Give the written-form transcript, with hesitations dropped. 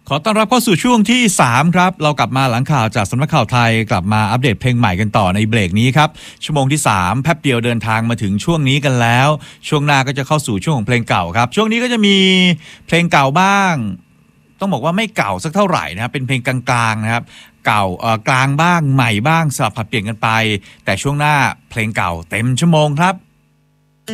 ขอต้อนรับเข้าสู่ช่วงที่3ครับเรากลับมาหลังข่าวจากสำนักข่าวไทยกลับมาอัปเดตเพลงใหม่กันต่อในเบรกนี้ครับชั่วโมงที่3แป๊บเดียวเดินทางมาถึงช่วงนี้กันแล้วช่วงหน้าก็จะเข้าสู่ช่วงของเพลงเก่าครับช่วงนี้ก็จะมีเพลงเก่าบ้างต้องบอกว่าไม่เก่าสักเท่าไหร่นะครับเป็นเพลงกลางๆนะครับเก่ากลางบ้างใหม่บ้างสลับผัดเปลี่ยนกันไปแต่ช่วงหน้าเพลงเก่าเต็มชั่วโมงครับ